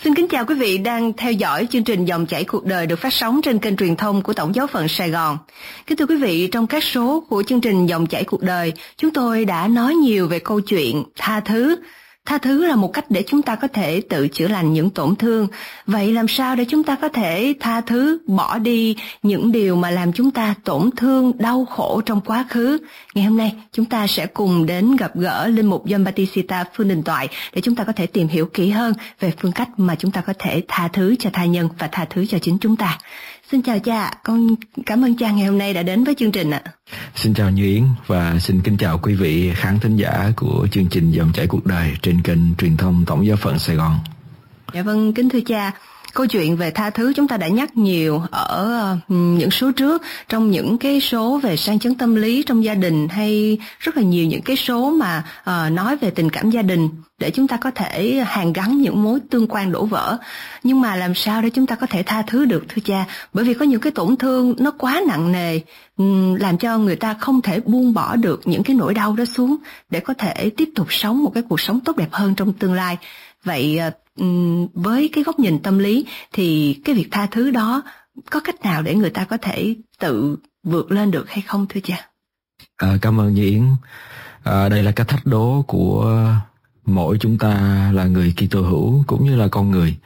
Xin kính chào quý vị đang theo dõi chương trình Dòng chảy cuộc đời được phát sóng trên kênh truyền thông của Tổng giáo phận Sài Gòn. Kính thưa quý vị, trong các số của chương trình Dòng chảy cuộc đời, chúng tôi đã nói nhiều về câu chuyện tha thứ. Tha thứ là một cách để chúng ta có thể tự chữa lành những tổn thương. Vậy làm sao để chúng ta có thể tha thứ, bỏ đi những điều mà làm chúng ta tổn thương, đau khổ trong quá khứ? Ngày hôm nay, chúng ta sẽ cùng đến gặp gỡ Linh mục John Batista Phương Đình Toại để chúng ta có thể tìm hiểu kỹ hơn về phương cách mà chúng ta có thể tha thứ cho tha nhân và tha thứ cho chính chúng ta. Xin chào cha, con cảm ơn cha ngày hôm nay đã đến với chương trình ạ. Xin chào Như Yến và xin kính chào quý vị khán thính giả của chương trình Dòng chảy cuộc đời trên kênh truyền thông Tổng giáo phận Sài Gòn. Dạ vâng, kính thưa cha, câu chuyện về tha thứ chúng ta đã nhắc nhiều ở những số trước, trong những cái số về sang chấn tâm lý trong gia đình, hay rất là nhiều những cái số mà nói về tình cảm gia đình để chúng ta có thể hàn gắn những mối tương quan đổ vỡ. Nhưng mà làm sao để chúng ta có thể tha thứ được thưa cha? Bởi vì có những cái tổn thương nó quá nặng nề, làm cho người ta không thể buông bỏ được những cái nỗi đau đó xuống để có thể tiếp tục sống một cái cuộc sống tốt đẹp hơn trong tương lai. Vậy với cái góc nhìn tâm lý thì cái việc tha thứ đó có cách nào để người ta có thể tự vượt lên được hay không thưa cha? Cảm ơn Như Yến. Đây là cái thách đố của mỗi chúng ta là người Kitô hữu cũng như là con người.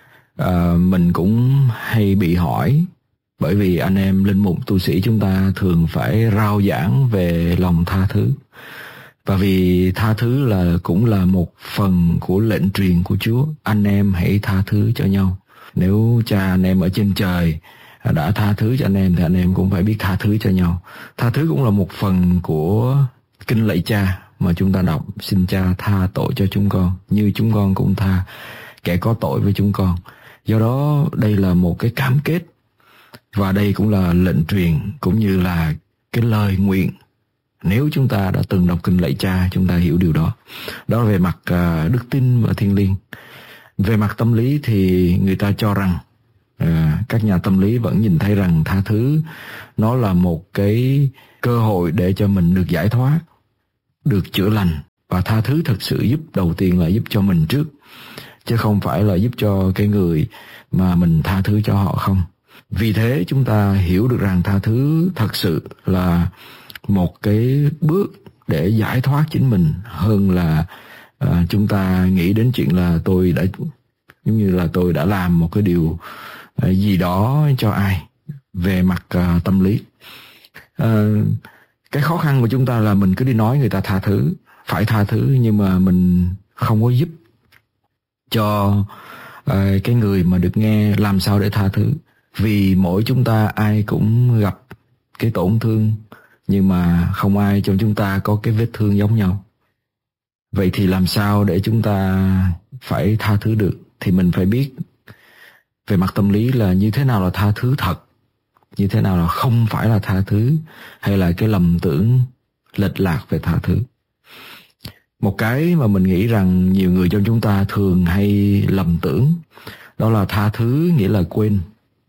Mình cũng hay bị hỏi, bởi vì anh em linh mục tu sĩ chúng ta thường phải rao giảng về lòng tha thứ. Và vì tha thứ cũng là một phần của lệnh truyền của Chúa. Anh em hãy tha thứ cho nhau. Nếu cha anh em ở trên trời đã tha thứ cho anh em thì anh em cũng phải biết tha thứ cho nhau. Tha thứ cũng là một phần của kinh lạy Cha mà chúng ta đọc: xin Cha tha tội cho chúng con như chúng con cũng tha kẻ có tội với chúng con. Do đó đây là một cái cam kết, và đây cũng là lệnh truyền cũng như là cái lời nguyện. Nếu chúng ta đã từng đọc kinh lạy Cha, chúng ta hiểu điều đó. Đó là về mặt đức tin và thiêng liêng. Về mặt tâm lý thì người ta cho rằng, các nhà tâm lý vẫn nhìn thấy rằng tha thứ nó là một cái cơ hội để cho mình được giải thoát, được chữa lành. Và tha thứ thật sự giúp, đầu tiên là giúp cho mình trước, chứ không phải là giúp cho cái người mà mình tha thứ cho họ không. Vì thế chúng ta hiểu được rằng tha thứ thật sự là một cái bước để giải thoát chính mình, hơn là chúng ta nghĩ đến chuyện là tôi đã, giống như là tôi đã làm một cái điều gì đó cho ai. Về mặt tâm lý, cái khó khăn của chúng ta là mình cứ đi nói người ta tha thứ, phải tha thứ, nhưng mà mình không có giúp cho cái người mà được nghe làm sao để tha thứ. Vì mỗi chúng ta ai cũng gặp cái tổn thương, nhưng mà không ai trong chúng ta có cái vết thương giống nhau. Vậy thì làm sao để chúng ta phải tha thứ được? Thì mình phải biết về mặt tâm lý là như thế nào là tha thứ thật, như thế nào là không phải là tha thứ, hay là cái lầm tưởng lệch lạc về tha thứ. Một cái mà mình nghĩ rằng nhiều người trong chúng ta thường hay lầm tưởng, đó là tha thứ nghĩa là quên.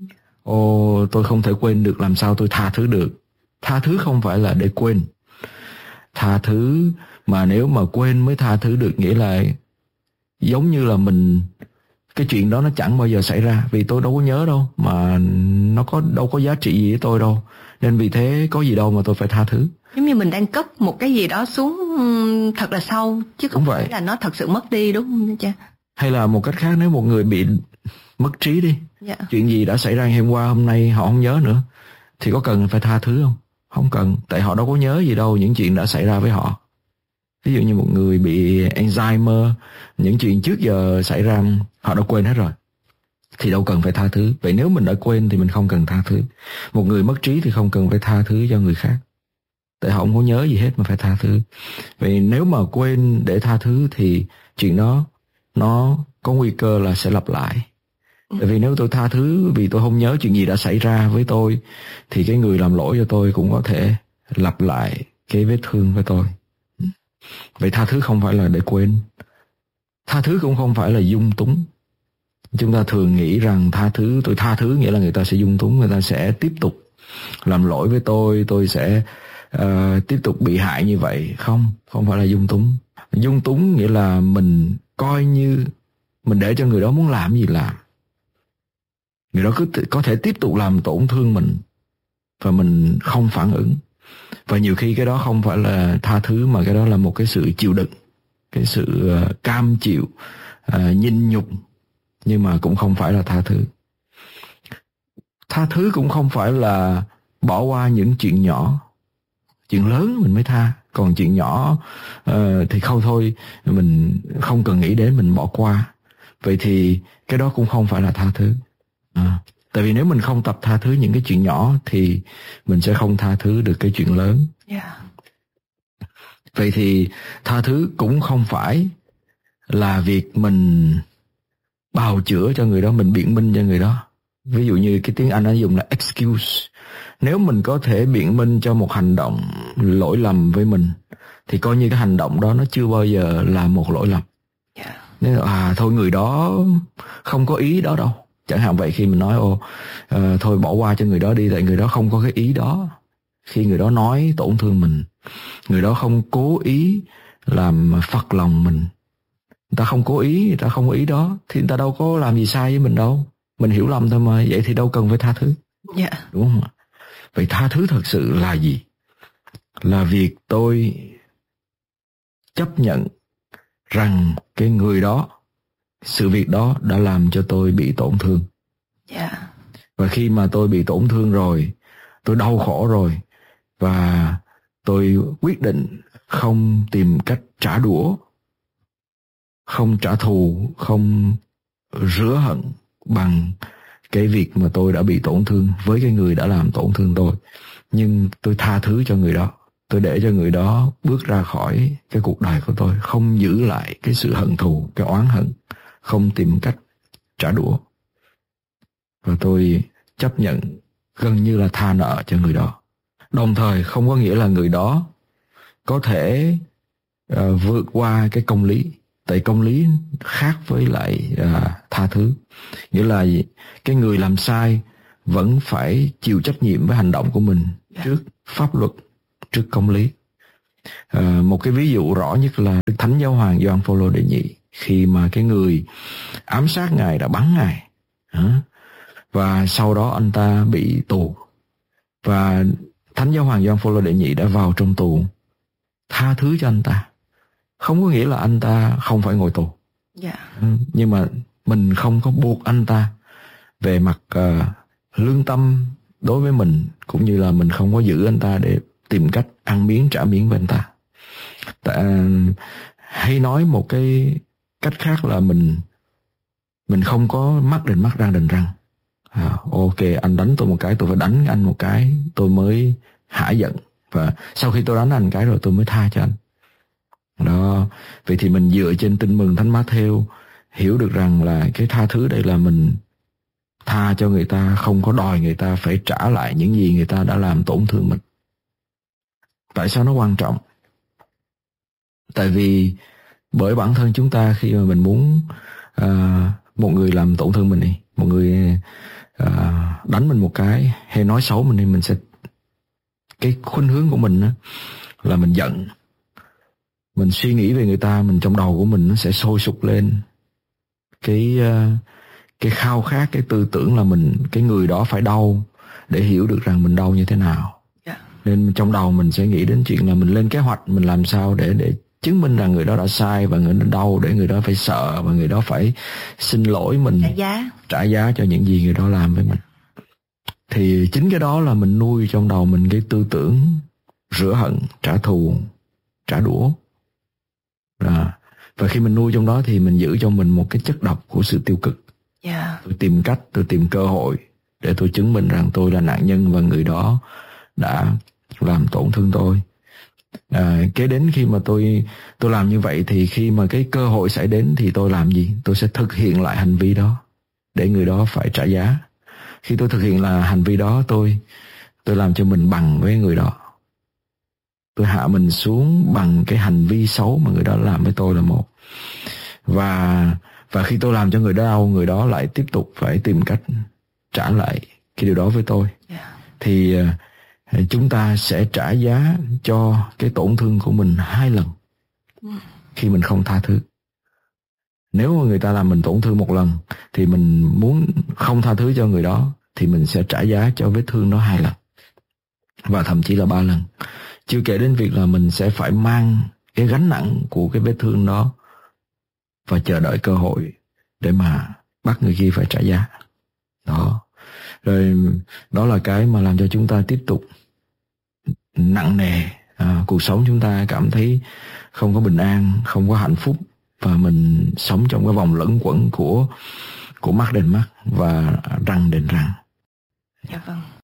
Tôi không thể quên được, làm sao tôi tha thứ được? Tha thứ không phải là để quên. Tha thứ mà nếu mà quên mới tha thứ được, nghĩa là giống như là cái chuyện đó nó chẳng bao giờ xảy ra, vì tôi đâu có nhớ đâu, mà nó đâu có giá trị gì với tôi đâu, nên vì thế có gì đâu mà tôi phải tha thứ. Giống như mình đang cất một cái gì đó xuống thật là sâu, chứ không phải là nó thật sự mất đi, đúng không cha? Hay là một cách khác, nếu một người bị mất trí đi, chuyện gì đã xảy ra ngày hôm qua, hôm nay họ không nhớ nữa, thì có cần phải tha thứ không? Không cần, tại họ đâu có nhớ gì đâu những chuyện đã xảy ra với họ. Ví dụ như một người bị Alzheimer, những chuyện trước giờ xảy ra họ đã quên hết rồi, thì đâu cần phải tha thứ. Vậy nếu mình đã quên thì mình không cần tha thứ. Một người mất trí thì không cần phải tha thứ cho người khác, tại họ không có nhớ gì hết mà phải tha thứ. Vậy nếu mà quên để tha thứ thì chuyện đó nó có nguy cơ là sẽ lặp lại. Tại vì nếu tôi tha thứ vì tôi không nhớ chuyện gì đã xảy ra với tôi, thì cái người làm lỗi cho tôi cũng có thể lặp lại cái vết thương với tôi. Vậy tha thứ không phải là để quên. Tha thứ cũng không phải là dung túng. Chúng ta thường nghĩ rằng tôi tha thứ nghĩa là người ta sẽ dung túng, người ta sẽ tiếp tục làm lỗi với tôi sẽ tiếp tục bị hại như vậy. Không phải là dung túng. Dung túng nghĩa là mình coi như Mình để cho người đó muốn làm gì làm. Người đó cứ có thể tiếp tục làm tổn thương mình và mình không phản ứng. Và nhiều khi cái đó không phải là tha thứ, mà cái đó là một cái sự chịu đựng, cái sự cam chịu, nhịn nhục, nhưng mà cũng không phải là tha thứ. Tha thứ cũng không phải là bỏ qua những chuyện nhỏ. Chuyện lớn mình mới tha, còn chuyện nhỏ thì không thôi, mình không cần nghĩ đến, mình bỏ qua. Vậy thì cái đó cũng không phải là tha thứ. Tại vì nếu mình không tập tha thứ những cái chuyện nhỏ thì mình sẽ không tha thứ được cái chuyện lớn. Vậy thì tha thứ cũng không phải là việc mình bào chữa cho người đó, mình biện minh cho người đó. Ví dụ như cái tiếng Anh nó dùng là excuse. Nếu mình có thể biện minh cho một hành động lỗi lầm với mình thì coi như cái hành động đó nó chưa bao giờ là một lỗi lầm. Nên thôi người đó không có ý đó đâu. Chẳng hạn vậy, khi mình nói thôi bỏ qua cho người đó đi, tại người đó không có cái ý đó. Khi người đó nói tổn thương mình, người đó không cố ý làm phật lòng mình, người ta không cố ý, người ta không có ý đó, thì người ta đâu có làm gì sai với mình đâu. Mình hiểu lầm thôi mà, vậy thì đâu cần phải tha thứ. Đúng không ạ? Vậy tha thứ thật sự là gì? Là việc tôi chấp nhận rằng cái người đó, sự việc đó đã làm cho tôi bị tổn thương. Và khi mà tôi bị tổn thương rồi, tôi đau khổ rồi, và tôi quyết định không tìm cách trả đũa, không trả thù, không rửa hận bằng cái việc mà tôi đã bị tổn thương với cái người đã làm tổn thương tôi. Nhưng tôi tha thứ cho người đó. Tôi để cho người đó bước ra khỏi cái cuộc đời của tôi, không giữ lại cái sự hận thù, cái oán hận, không tìm cách trả đũa. Và tôi chấp nhận gần như là tha nợ cho người đó. Đồng thời không có nghĩa là người đó có thể vượt qua cái công lý. Tại công lý khác với lại tha thứ. Nghĩa là cái người làm sai vẫn phải chịu trách nhiệm với hành động của mình trước pháp luật, trước công lý. Một cái ví dụ rõ nhất là Đức Thánh Giáo hoàng Gioan Phaolô đệ nhị, khi mà cái người ám sát Ngài đã bắn Ngài, và sau đó anh ta bị tù, và Thánh Giáo hoàng Gioan Phaolô đệ nhị đã vào trong tù tha thứ cho anh ta. Không có nghĩa là anh ta không phải ngồi tù, nhưng mà mình không có buộc anh ta về mặt lương tâm đối với mình, cũng như là mình không có giữ anh ta để tìm cách ăn miếng trả miếng với anh ta. Hay nói một cái cách khác là mình không có mắt đền mắt răng đền răng. Ok, anh đánh tôi một cái, tôi phải đánh anh một cái, tôi mới hả giận, và sau khi tôi đánh anh cái rồi tôi mới tha cho anh. Đó, vậy thì mình dựa trên Tin Mừng Thánh Mát-thêu hiểu được rằng là cái tha thứ đây là mình tha cho người ta, không có đòi người ta phải trả lại những gì người ta đã làm tổn thương mình. Tại sao nó quan trọng? Tại vì bởi bản thân chúng ta, khi mà mình muốn một người làm tổn thương mình đi, một người đánh mình một cái hay nói xấu mình, thì mình sẽ, cái khuynh hướng của mình là mình giận, mình suy nghĩ về người ta, mình trong đầu của mình nó sẽ sôi sục lên cái khao khát, cái tư tưởng là cái người đó phải đau để hiểu được rằng mình đau như thế nào. Nên trong đầu mình sẽ nghĩ đến chuyện là mình lên kế hoạch, mình làm sao để chứng minh rằng người đó đã sai và người đó đau, để người đó phải sợ và người đó phải xin lỗi mình, trả giá cho những gì người đó làm với mình. Thì chính cái đó là mình nuôi trong đầu mình cái tư tưởng rửa hận, trả thù, trả đũa. Và khi mình nuôi trong đó thì mình giữ cho mình một cái chất độc của sự tiêu cực. Tôi tìm cách, tôi tìm cơ hội để tôi chứng minh rằng tôi là nạn nhân và người đó đã làm tổn thương tôi. Kế đến khi mà tôi làm như vậy, thì khi mà cái cơ hội xảy đến thì tôi làm gì? Tôi sẽ thực hiện lại hành vi đó để người đó phải trả giá. Khi tôi thực hiện là hành vi đó, tôi làm cho mình bằng với người đó. Tôi hạ mình xuống bằng cái hành vi xấu mà người đó làm với tôi là một. Và khi tôi làm cho người đó đau, người đó lại tiếp tục phải tìm cách trả lại cái điều đó với tôi. Thì chúng ta sẽ trả giá cho cái tổn thương của mình 2 lần khi mình không tha thứ. Nếu mà người ta làm mình tổn thương một lần thì mình muốn không tha thứ cho người đó thì mình sẽ trả giá cho vết thương đó 2 lần và thậm chí là 3 lần. Chưa kể đến việc là mình sẽ phải mang cái gánh nặng của cái vết thương đó và chờ đợi cơ hội để mà bắt người kia phải trả giá. Đó. Rồi đó là cái mà làm cho chúng ta tiếp tục nặng nề. Cuộc sống chúng ta cảm thấy không có bình an, không có hạnh phúc, và mình sống trong cái vòng lẫn quẩn của mắt đền mắt và răng đền răng. Dạ vâng.